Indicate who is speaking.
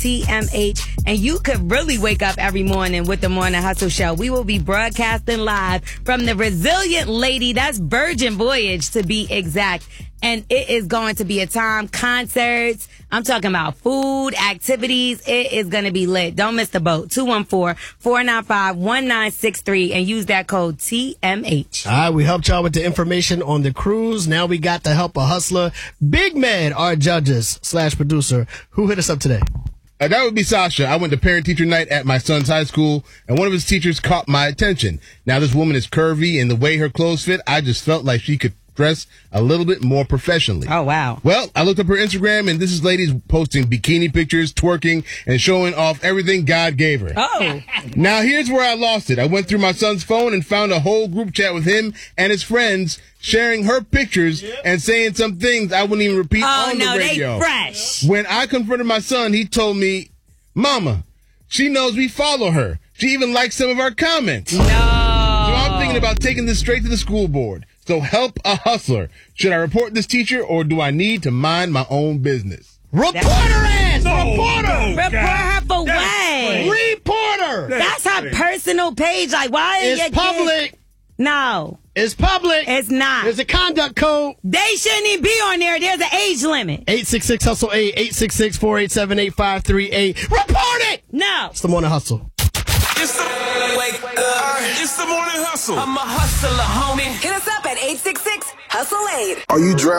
Speaker 1: TMH, and you could really wake up every morning with the Morning Hustle Show. We will be broadcasting live from the Resilient Lady. That's Virgin Voyage, to be exact. And it is going to be a time, concerts. I'm talking about food, activities. It is going to be lit. Don't miss the boat. 214-495-1963 and use that code TMH.
Speaker 2: All right, we helped y'all with the information on the cruise. Now we got to help a hustler. Big Man, our judges / producer. Who hit us up today?
Speaker 3: That would be Sasha. I went to parent-teacher night at my son's high school, and one of his teachers caught my attention. Now, this woman is curvy, and the way her clothes fit, I just felt like she could dress a little bit more professionally.
Speaker 1: Oh, wow.
Speaker 3: Well, I looked up her Instagram, and this is ladies posting bikini pictures, twerking, and showing off everything God gave her.
Speaker 1: Oh.
Speaker 3: Now, here's where I lost it. I went through my son's phone and found a whole group chat with him and his friends sharing her pictures and saying some things I wouldn't even repeat on the radio.
Speaker 1: They fresh.
Speaker 3: When I confronted my son, he told me, Mama, she knows we follow her. She even likes some of our comments.
Speaker 1: No.
Speaker 3: So I'm thinking about taking this straight to the school board. So help a hustler. Should I report this teacher, or do I need to mind my own business?
Speaker 2: Report her ass!
Speaker 1: Report her for what?
Speaker 2: Reporter!
Speaker 1: That's her personal page. Like, why is
Speaker 2: It's public.
Speaker 1: No.
Speaker 2: It's public.
Speaker 1: It's not.
Speaker 2: There's a conduct code.
Speaker 1: They shouldn't even be on there. There's an age limit.
Speaker 2: 866-HUSTLE-8, 866-487-8538. Report it!
Speaker 1: No.
Speaker 2: It's the Morning Hustle.
Speaker 4: It's the Morning Hustle. I'm a hustler, homie.
Speaker 5: Hit us up at 866-HUSTLE-8.
Speaker 6: Are you drowning?